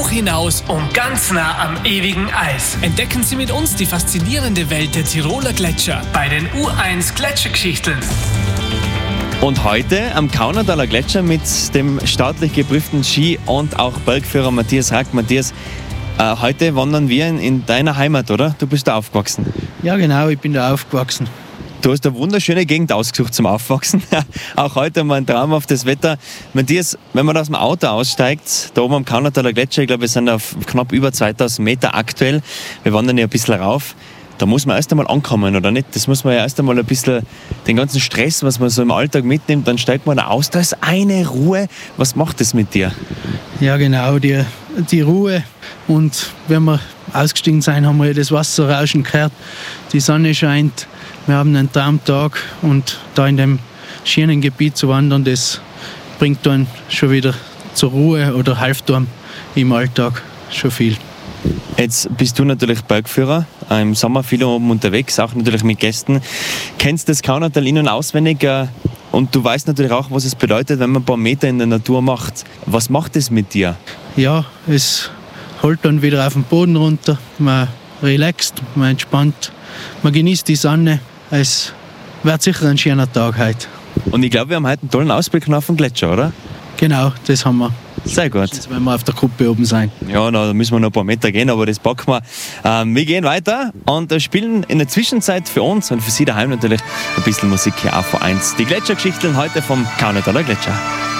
hoch hinaus und ganz nah am ewigen Eis. Entdecken Sie mit uns die faszinierende Welt der Tiroler Gletscher bei den U1 Gletschergeschichten. Und heute am Kaunertaler Gletscher mit dem staatlich geprüften Ski- und auch Bergführer Matthias Rack. Matthias, heute wandern wir in deiner Heimat, oder? Du bist da aufgewachsen. Ja genau, ich bin da aufgewachsen. Du hast eine wunderschöne Gegend ausgesucht zum Aufwachsen. Auch heute mal ein traumhaftes Wetter. Matthias, wenn man aus dem Auto aussteigt, da oben am Kaunertaler Gletscher, ich glaube, wir sind auf knapp über 2000 Meter aktuell. Wir wandern ja ein bisschen rauf. Da muss man erst einmal ankommen, oder nicht? Das muss man ja erst einmal ein bisschen, den ganzen Stress, was man so im Alltag mitnimmt, dann steigt man da aus. Da ist eine Ruhe. Was macht das mit dir? Ja genau, die Ruhe. Und wenn wir ausgestiegen sind, haben wir ja das Wasserrauschen gehört. Die Sonne scheint. Wir haben einen Traumtag. Und da in dem schönen Gebiet zu wandern, das bringt dann schon wieder zur Ruhe oder hilft dann im Alltag schon viel. Jetzt bist du natürlich Bergführer, im Sommer viel oben unterwegs, auch natürlich mit Gästen. Kennst das Kaunertal in- und auswendig und du weißt natürlich auch, was es bedeutet, wenn man ein paar Meter in der Natur macht. Was macht es mit dir? Ja, es holt dann wieder auf den Boden runter. Man relaxt, man entspannt, man genießt die Sonne. Es wird sicher ein schöner Tag heute. Und ich glaube, wir haben heute einen tollen Ausblick auf den Gletscher, oder? Genau, das haben wir. Sehr gut. Jetzt, wenn wir auf der Kuppe oben sein. Ja, da müssen wir noch ein paar Meter gehen, aber das packen wir. Wir gehen weiter und spielen in der Zwischenzeit für uns und für Sie daheim natürlich ein bisschen Musik hier auf V1. Die Gletschergeschichten heute vom Kaunertaler Gletscher.